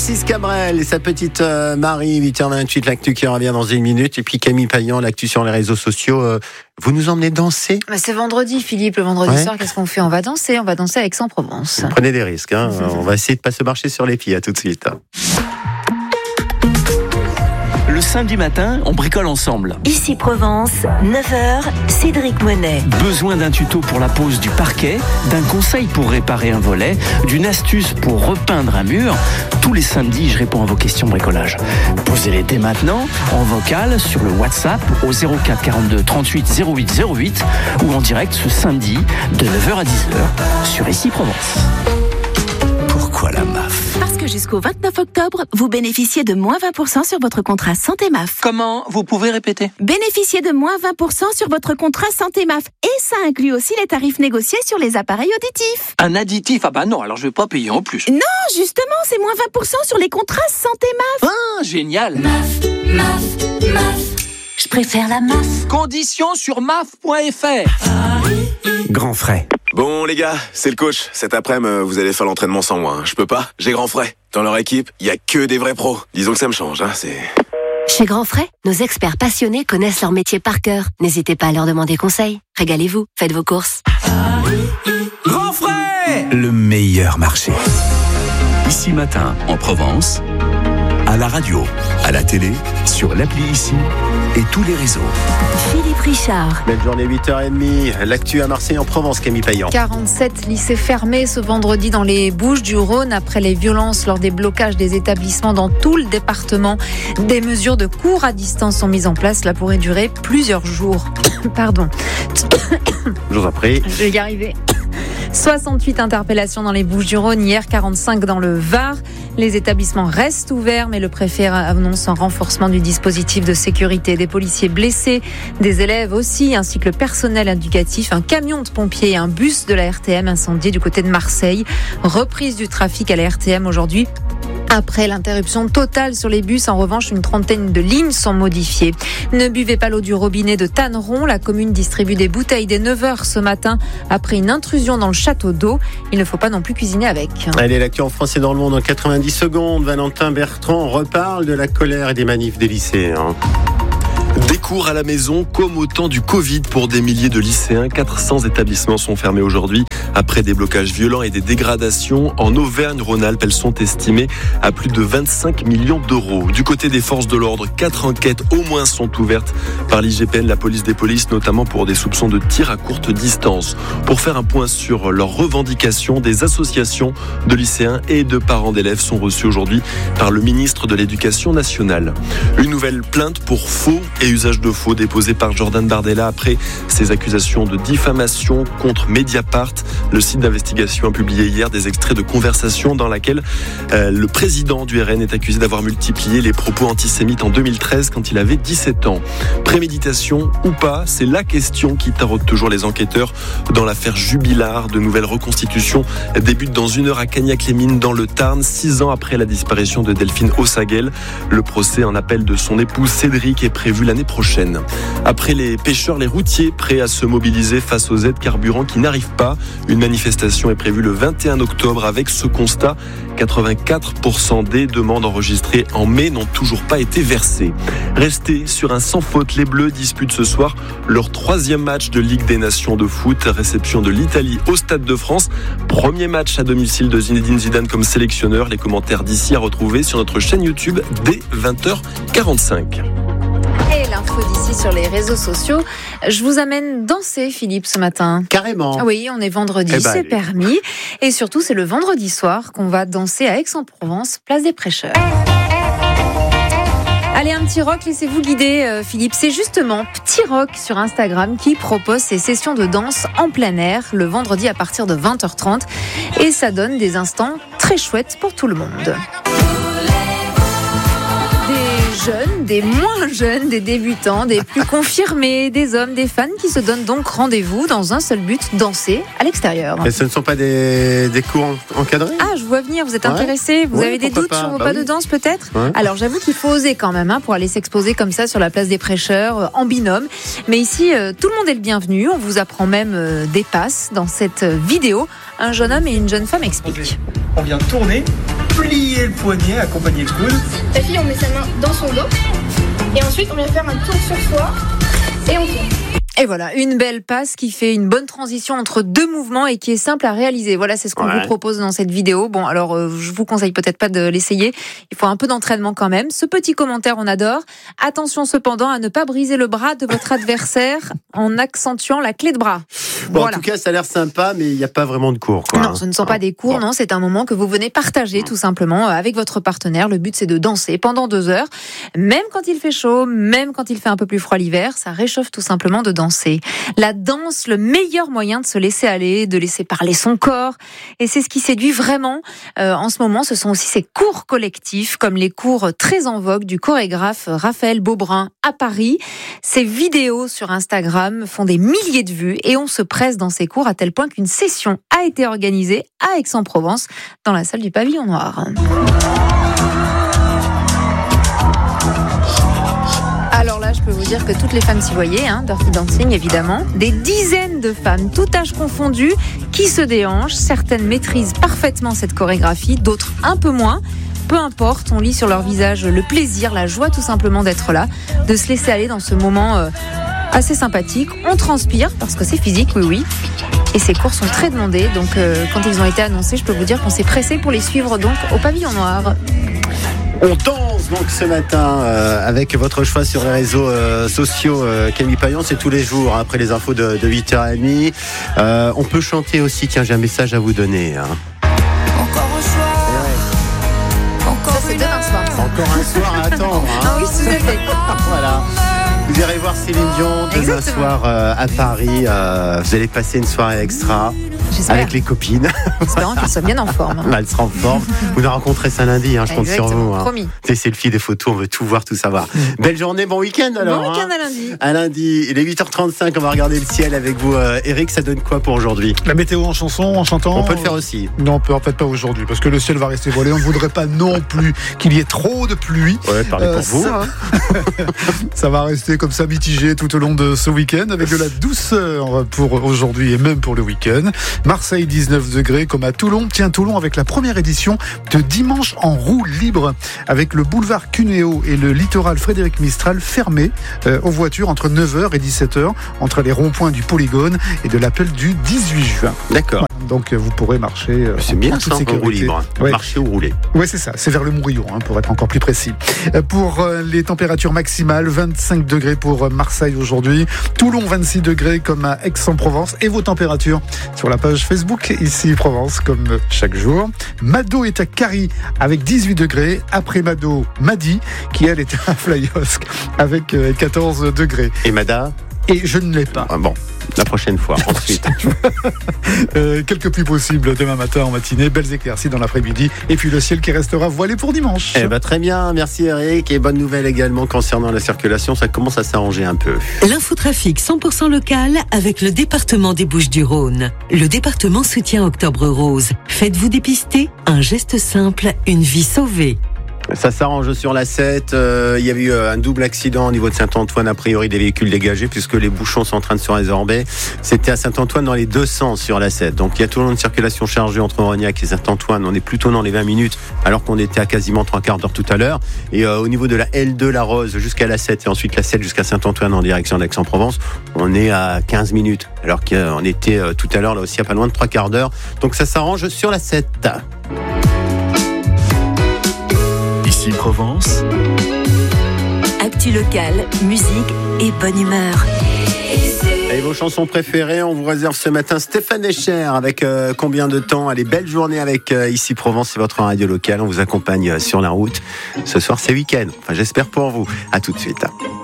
Francis Cabrel et sa petite Marie, 8h28, l'actu qui revient dans une minute. Et puis Camille Payan, l'actu sur les réseaux sociaux. Vous nous emmenez danser ? C'est vendredi, Philippe. Le vendredi soir, qu'est-ce qu'on fait ? On va danser à Aix-en-Provence. Vous prenez des risques. On va essayer de ne pas se marcher sur les pieds. À tout de suite. Le samedi matin, on bricole ensemble. Ici Provence, 9h, Cédric Monet. Besoin d'un tuto pour la pose du parquet, d'un conseil pour réparer un volet, d'une astuce pour repeindre un mur. Tous les samedis, je réponds à vos questions bricolage. Posez-les dès maintenant, en vocal, sur le WhatsApp, au 04 42 38 08 08 ou en direct ce samedi, de 9h à 10h, sur Ici Provence. Pourquoi la MAF ? Parce que jusqu'au 29 octobre, vous bénéficiez de moins 20% sur votre contrat Santé MAF. Comment ? Vous pouvez répéter ? Bénéficiez de moins 20% sur votre contrat Santé MAF. Et ça inclut aussi les tarifs négociés sur les appareils auditifs. Un additif ? Ah bah non, alors je vais pas payer en plus. Non, justement, c'est moins 20% sur les contrats Santé MAF. Ah, génial ! MAF. Je préfère la MAF. Conditions sur maf.fr. Grand frais. Bon les gars, c'est le coach. Cet après-midi, vous allez faire l'entraînement sans moi. Je peux pas, j'ai Grand Frais. Dans leur équipe, il y a que des vrais pros. Disons que ça me change, c'est... Chez Grand Frais, nos experts passionnés connaissent leur métier par cœur. N'hésitez pas à leur demander conseil. Régalez-vous, faites vos courses. Grand frais, le meilleur marché. Ici matin, en Provence, à la radio, à la télé, sur l'appli Ici et tous les réseaux. Philippe Richard. Belle journée, 8h30. L'actu à Marseille en Provence, Camille Payan. 47 lycées fermés ce vendredi dans les Bouches-du-Rhône après les violences lors des blocages des établissements dans tout le département. Des mesures de cours à distance sont mises en place. Cela pourrait durer plusieurs jours. Pardon. Jours après. Je vais y arriver. 68 interpellations dans les Bouches-du-Rhône, hier 45 dans le Var. Les établissements restent ouverts, mais le préfet annonce un renforcement du dispositif de sécurité. Des policiers blessés, des élèves aussi, ainsi que le personnel éducatif. Un camion de pompiers et un bus de la RTM incendié du côté de Marseille. Reprise du trafic à la RTM aujourd'hui. Après l'interruption totale sur les bus, en revanche, une trentaine de lignes sont modifiées. Ne buvez pas l'eau du robinet de Tanneron. La commune distribue des bouteilles dès 9h ce matin après une intrusion dans le château d'eau. Il ne faut pas non plus cuisiner avec. Allez, l'actu en France et dans le monde en 90 secondes. Valentin Bertrand reparle de la colère et des manifs des lycéens. Des cours à la maison comme au temps du Covid pour des milliers de lycéens. 400 établissements sont fermés aujourd'hui après des blocages violents et des dégradations. En Auvergne-Rhône-Alpes, elles sont estimées à plus de 25 millions d'euros. Du côté des forces de l'ordre, 4 enquêtes au moins sont ouvertes par l'IGPN, la police des polices, notamment pour des soupçons de tir à courte distance. Pour faire un point sur leurs revendications, des associations de lycéens et de parents d'élèves sont reçues aujourd'hui par le ministre de l'Éducation nationale. Une nouvelle plainte pour faux et usage de faux déposé par Jordan Bardella après ses accusations de diffamation contre Mediapart. Le site d'investigation a publié hier des extraits de conversations dans laquelle le président du RN est accusé d'avoir multiplié les propos antisémites en 2013 quand il avait 17 ans. Préméditation ou pas, c'est la question qui taraude toujours les enquêteurs dans l'affaire Jubilard. De nouvelles reconstitutions débutent dans 1 heure à Cagnac-les-Mines dans le Tarn, 6 ans après la disparition de Delphine Ossaguel. Le procès en appel de son épouse Cédric est prévu l'année prochaine. Après les pêcheurs, les routiers prêts à se mobiliser face aux aides carburant qui n'arrivent pas. Une manifestation est prévue le 21 octobre avec ce constat. 84% des demandes enregistrées en mai n'ont toujours pas été versées. Restés sur un sans faute, les Bleus disputent ce soir leur 3e match de Ligue des Nations de foot. Réception de l'Italie au Stade de France. Premier match à domicile de Zinedine Zidane comme sélectionneur. Les commentaires d'ici à retrouver sur notre chaîne YouTube dès 20h45. Et l'info d'ici sur les réseaux sociaux. Je vous amène danser, Philippe, ce matin. Carrément. Oui, on est vendredi, c'est allez. permis. Et surtout, c'est le vendredi soir qu'on va danser à Aix-en-Provence, place des Prêcheurs. Allez, un petit rock, laissez-vous guider, Philippe. C'est justement Petit Rock sur Instagram qui propose ses sessions de danse en plein air le vendredi à partir de 20h30. Et ça donne des instants très chouettes pour tout le monde. Jeunes, des moins jeunes, des débutants, des plus confirmés, des hommes, des fans qui se donnent donc rendez-vous dans un seul but, danser à l'extérieur. Et ce ne sont pas des cours encadrés ? Ah, je vois venir, vous êtes intéressé, vous avez des doutes pas. sur vos pas de danse peut-être ? Ouais. Alors j'avoue qu'il faut oser quand même pour aller s'exposer comme ça sur la place des Prêcheurs, en binôme. Mais ici, tout le monde est le bienvenu, on vous apprend même des passes dans cette vidéo. Un jeune homme et une jeune femme expliquent. On vient tourner plier le poignet, accompagner le coude. La fille, on met sa main dans son dos. Et ensuite, on vient faire un tour sur soi. Et on tourne. Et voilà, une belle passe qui fait une bonne transition entre deux mouvements et qui est simple à réaliser. Voilà, c'est ce qu'on vous propose dans cette vidéo. Bon, alors, je vous conseille peut-être pas de l'essayer. Il faut un peu d'entraînement quand même. Ce petit commentaire, on adore. Attention cependant à ne pas briser le bras de votre adversaire en accentuant la clé de bras. Bon, voilà. En tout cas, ça a l'air sympa, mais il n'y a pas vraiment de cours, quoi. Non, ce ne sont pas des cours, non. C'est un moment que vous venez partager tout simplement avec votre partenaire. Le but, c'est de danser pendant 2 heures. Même quand il fait chaud, même quand il fait un peu plus froid l'hiver, ça réchauffe tout simplement de danser. La danse, le meilleur moyen de se laisser aller, de laisser parler son corps. Et c'est ce qui séduit vraiment en ce moment. Ce sont aussi ces cours collectifs, comme les cours très en vogue du chorégraphe Raphaël Beaubrun à Paris. Ces vidéos sur Instagram font des milliers de vues et on se presse dans ces cours à tel point qu'une session a été organisée à Aix-en-Provence dans la salle du Pavillon Noir. Alors là, je peux vous dire que toutes les femmes s'y voyaient, Dirty Dancing évidemment. Des dizaines de femmes, tout âge confondu, qui se déhanchent. Certaines maîtrisent parfaitement cette chorégraphie, d'autres un peu moins. Peu importe, on lit sur leur visage le plaisir, la joie tout simplement d'être là, de se laisser aller dans ce moment assez sympathique. On transpire parce que c'est physique, oui. Et ces cours sont très demandés, donc quand ils ont été annoncés, je peux vous dire qu'on s'est pressé pour les suivre donc au Pavillon Noir. On danse donc ce matin avec votre choix sur les réseaux sociaux. Camille Payan, c'est tous les jours après les infos de 8h30. On peut chanter aussi, tiens, j'ai un message à vous donner. Encore un soir. Ça, c'est demain soir. Encore un soir à attendre. Ah oui, tout à fait. Voilà. Vous irez voir Céline Dion demain soir à Paris. Vous allez passer une soirée extra. J'espère. Avec les copines. Espérons qu'elle soit bien en forme. Elle sera en forme. Vous nous rencontrez ça lundi, je compte sur vous. Promis. Des selfies, des photos, on veut tout voir, tout savoir. Belle journée, bon week-end alors. Bon week-end à lundi. À lundi, il est 8h35, on va regarder le ciel avec vous. Eric, ça donne quoi pour aujourd'hui ? La météo en chanson, en chantant. On peut le faire aussi. Non, en fait pas aujourd'hui, parce que le ciel va rester voilé. On ne voudrait pas non plus qu'il y ait trop de pluie. Ouais, parlez pour vous. Ça va rester comme ça mitigé tout au long de ce week-end, avec de la douceur pour aujourd'hui et même pour le week-end. Marseille 19 degrés comme à Toulon. Tiens, Toulon avec la première édition de Dimanche en roue libre, avec le boulevard Cuneo et le littoral Frédéric Mistral fermés aux voitures entre 9h et 17h, entre les ronds-points du Polygone et de l'appel du 18 juin. D'accord. Donc vous pourrez marcher c'est bien ça, en roue libre. Ouais. Marcher ou rouler. Oui, c'est ça. C'est vers le Mourillon, pour être encore plus précis. Pour les températures maximales, 25 degrés pour Marseille aujourd'hui. Toulon, 26 degrés comme à Aix-en-Provence. Et vos températures sur la page Facebook, ici Provence, comme chaque jour. Mado est à Carry avec 18 degrés. Après Mado, Madi, qui elle est à Flyosque avec 14 degrés. Et Mada ? Et je ne l'ai pas. Ah bon, la prochaine fois, ensuite. Quelques pluies possibles demain matin en matinée, belles éclaircies dans l'après-midi, et puis le ciel qui restera voilé pour dimanche. Très bien, merci Eric. Et bonne nouvelle également concernant la circulation, ça commence à s'arranger un peu. L'infotrafic 100% local avec le département des Bouches-du-Rhône. Le département soutient Octobre Rose. Faites-vous dépister, un geste simple, une vie sauvée. Ça s'arrange sur la 7. Il y a eu un double accident au niveau de Saint-Antoine, a priori des véhicules dégagés, puisque les bouchons sont en train de se résorber. C'était à Saint-Antoine dans les deux sens sur la 7. Donc il y a toujours une circulation chargée entre Rognac et Saint-Antoine. On est plutôt dans les 20 minutes, alors qu'on était à quasiment 3/4 d'heure tout à l'heure. Et au niveau de la L2, la Rose, jusqu'à la 7, et ensuite la 7 jusqu'à Saint-Antoine en direction d'Aix-en-Provence, on est à 15 minutes, alors qu'on était tout à l'heure là aussi à pas loin de 3/4 d'heure. Donc ça s'arrange sur la 7. Ici Provence. Actu local, musique et bonne humeur. Et vos chansons préférées, on vous réserve ce matin Stéphane Escher avec Combien de temps. Allez, belle journée avec Ici Provence, c'est votre radio locale. On vous accompagne sur la route. Ce soir, c'est week-end. Enfin, j'espère pour vous. À tout de suite.